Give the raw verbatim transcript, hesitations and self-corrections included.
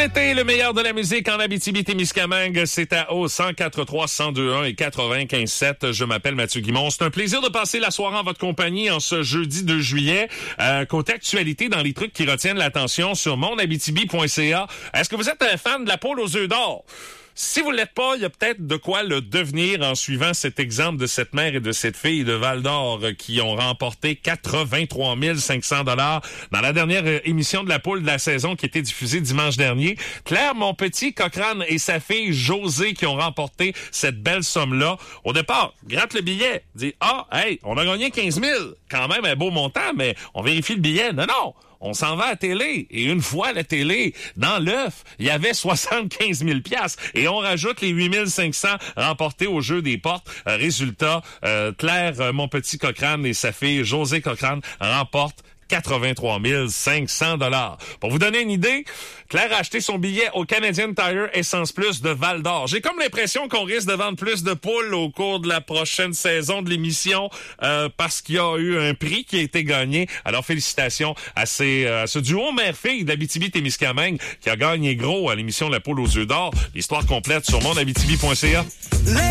l'été, le meilleur de la musique en Abitibi-Témiscamingue, c'est à O cent quatre trois, cent deux un et quatre-vingt-quinze sept. Je m'appelle Mathieu Guimond. C'est un plaisir de passer la soirée en votre compagnie en ce jeudi deux juillet. Euh, côté actualité, dans les trucs qui retiennent l'attention sur mon abitibi point c a. Est-ce que vous êtes un fan de la poule aux œufs d'or? Si vous l'êtes pas, il y a peut-être de quoi le devenir en suivant cet exemple de cette mère et de cette fille de Val-d'Or qui ont remporté quatre-vingt-trois mille cinq cents dollars dans la dernière émission de la poule de la saison qui était diffusée dimanche dernier. Claire Monpetit-Cochrane et sa fille Josée qui ont remporté cette belle somme-là. Au départ, gratte le billet, dit « Ah, hey, on a gagné quinze mille. Quand même un beau montant, mais on vérifie le billet. » Non, non! On s'en va à la télé. Et une fois à la télé, dans l'œuf, il y avait soixante-quinze mille piastres. Et on rajoute les huit mille cinq cents remportés au jeu des portes. Euh, résultat, euh, Claire euh, Monpetit-Cochrane et sa fille Josée Cochrane remportent quatre-vingt-trois mille cinq cents dollars. Pour vous donner une idée, Claire a acheté son billet au Canadian Tire Essence Plus de Val-d'Or. J'ai comme l'impression qu'on risque de vendre plus de poules au cours de la prochaine saison de l'émission euh, parce qu'il y a eu un prix qui a été gagné. Alors félicitations à, ces, à ce duo mère-fille d'Abitibi-Témiscamingue qui a gagné gros à l'émission La poule aux œufs d'or. L'histoire complète sur mon abitibi point c a.